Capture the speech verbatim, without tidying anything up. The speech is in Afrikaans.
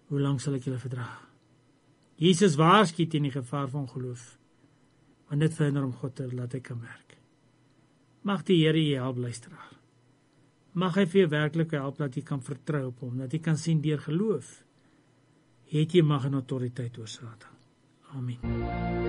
Hoe lang sal ek julle verdra? Jesus waarsku teen die gevaar van geloof, want dit verhinder om God te laat hy kan werk. Mag die Here jy help, luisteraar. Mag hy vir jou werklik help, dat jy kan vertrou op hom, dat jy kan sien deur geloof, het jy mag en autoriteit oor Satan. Amen.